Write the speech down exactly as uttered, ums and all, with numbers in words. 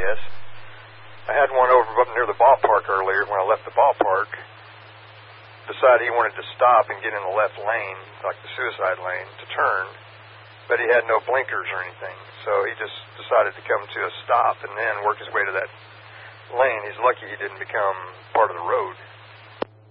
guess. I had one over up near the ballpark earlier when I left the ballpark. Decided he wanted to stop and get in the left lane, like the suicide lane, to turn, but he had no blinkers or anything. So he just decided to come to a stop and then work his way to that lane. He's lucky he didn't become part of the road.